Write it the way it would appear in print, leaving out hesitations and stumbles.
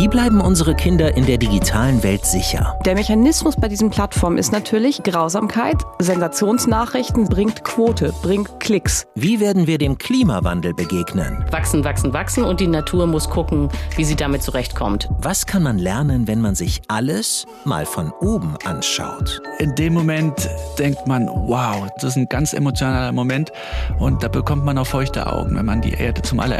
Wie bleiben unsere Kinder in der digitalen Welt sicher? Der Mechanismus bei diesen Plattformen ist natürlich Grausamkeit. Sensationsnachrichten bringt Quote, bringt Klicks. Wie werden wir dem Klimawandel begegnen? Wachsen, wachsen, wachsen und die Natur muss gucken, wie sie damit zurechtkommt. Was kann man lernen, wenn man sich alles mal von oben anschaut? In dem Moment denkt man, wow, das ist ein ganz emotionaler Moment und da bekommt man auch feuchte Augen, wenn man die Erde zum allerersten